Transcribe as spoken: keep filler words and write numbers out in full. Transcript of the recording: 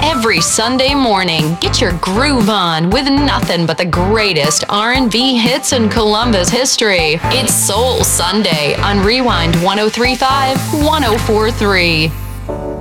Every Sunday morning, get your groove on with nothing but the greatest R and B hits in Columbus history. It's Soul Sunday on Rewind one oh three point five, one oh four point three.